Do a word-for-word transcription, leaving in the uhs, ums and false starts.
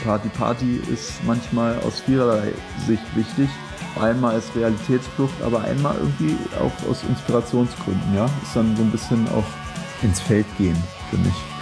Party. Party ist manchmal aus vielerlei Sicht wichtig. Einmal als Realitätsflucht, aber einmal irgendwie auch aus Inspirationsgründen, ja. Ist dann so ein bisschen auch ins Feld gehen für mich.